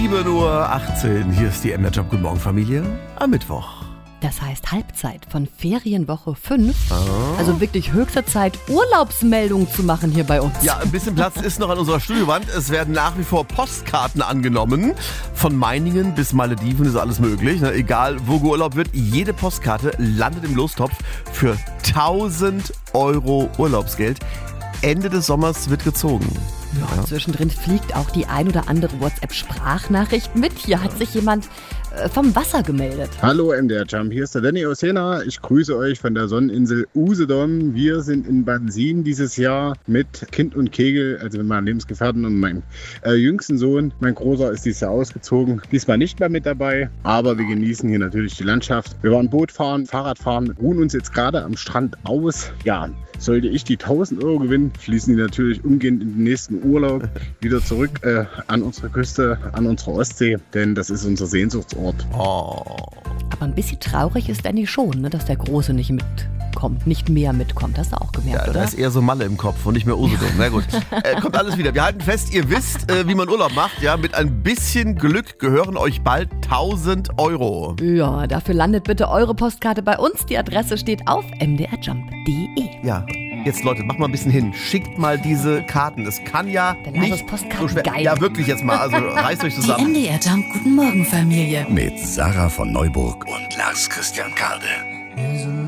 7:18 Uhr, hier ist die MDR Jump. Guten Morgen, Familie, am Mittwoch. Das heißt Halbzeit von Ferienwoche 5. Also wirklich höchste Zeit, Urlaubsmeldungen zu machen hier bei uns. Ja, ein bisschen Platz ist noch an unserer Studiowand. Es werden nach wie vor Postkarten angenommen. Von Meiningen bis Malediven ist alles möglich. Egal, wo geurlaubt wird, jede Postkarte landet im Lostopf für 1.000 € Urlaubsgeld. Ende des Sommers wird gezogen. Ja, zwischendrin fliegt auch die ein oder andere WhatsApp-Sprachnachricht mit. Hier hat sich jemand vom Wasser gemeldet. Hallo MDR Jump, hier ist der Danny aus Jena. Ich grüße euch von der Sonneninsel Usedom. Wir sind in Bansin dieses Jahr mit Kind und Kegel, also mit meinem Lebensgefährten und meinem jüngsten Sohn. Mein Großer ist dieses Jahr ausgezogen, diesmal nicht mehr mit dabei, aber wir genießen hier natürlich die Landschaft. Wir waren Boot fahren, Fahrrad fahren, ruhen uns jetzt gerade am Strand aus. Ja, sollte ich die 1.000 € gewinnen, fließen die natürlich umgehend in den nächsten Urlaub wieder zurück an unsere Küste, an unsere Ostsee, denn das ist unser Sehnsuchtsort. Oh. Aber ein bisschen traurig ist Danny schon, ne, dass der Große nicht mitkommt, nicht mehr mitkommt. Hast du auch gemerkt, Ja, oder? da ist eher so Malle im Kopf und nicht mehr Usedom. Na gut, kommt alles wieder. Wir halten fest, ihr wisst, wie man Urlaub macht. Ja, mit ein bisschen Glück gehören euch bald 1.000 €. Ja, dafür landet bitte eure Postkarte bei uns. Die Adresse steht auf mdrjump.de. Ja, jetzt Leute, macht mal ein bisschen hin. Schickt mal diese Karten. Es kann ja Der nicht Lars ist Postkarten so schwer. geil. Ja, wirklich jetzt mal. Also reißt euch Die zusammen. MDR Jump Guten Morgen Familie. Mit Sarah von Neuburg und Lars Christian Kade.